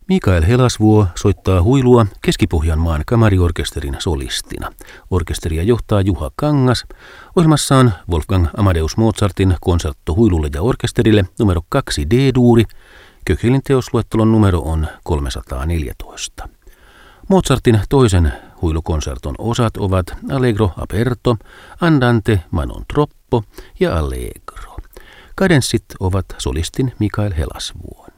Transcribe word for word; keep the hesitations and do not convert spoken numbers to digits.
Mikael Helasvuo soittaa huilua Keski-Pohjanmaan kamariorkesterin solistina. Orkesteria johtaa Juha Kangas. Ohjelmassa on Wolfgang Amadeus Mozartin konsertto huilulle ja orkesterille numero kaksi D-duuri. Köchelin teosluettelon numero on kolmesataaneljätoista. Mozartin toisen huilukonserton osat ovat Allegro aperto, Andante ma non troppo ja Allegro. Kadenssit ovat solistin Mikael Helasvuon.